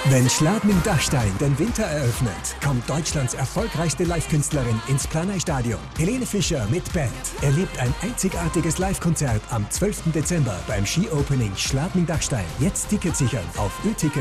Wenn Schladming-Dachstein den Winter eröffnet, kommt Deutschlands erfolgreichste Live-Künstlerin ins Planei-Stadion. Helene Fischer mit Band erlebt ein einzigartiges Live-Konzert am 12. Dezember beim Ski-Opening Schladming-Dachstein. Jetzt Tickets sichern auf öticket.at.